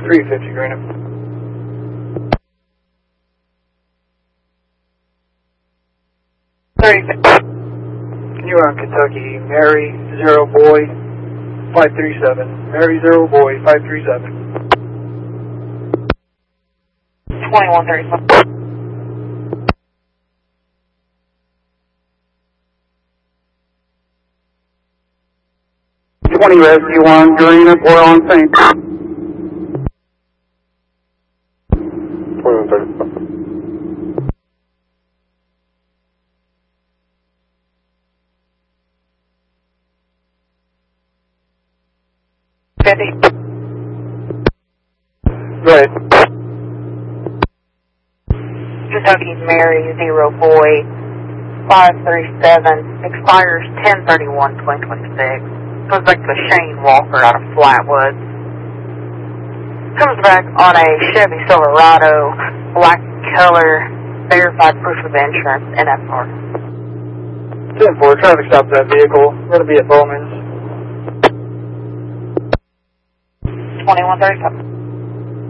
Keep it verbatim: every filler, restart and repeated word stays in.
three fifty Greenup. thirty fifty. You are in Kentucky, Mary, zero boy, five three seven. Mary, zero boy, five three seven. twenty-one thirty-five. twenty Rescue one, Greenup, oil on Saint. twenty-one thirty-five. fifty. Go ahead. Kentucky's Mary, zero boy, five three seven, expires ten thirty-one twenty twenty-six. Goes back to Shane Walker out of Flatwood. Comes back on a Chevy Silverado, black color, verified proof of insurance, N F R. ten four, traffic stop that vehicle. Going to be at Bowman's. twenty-one thirty-five.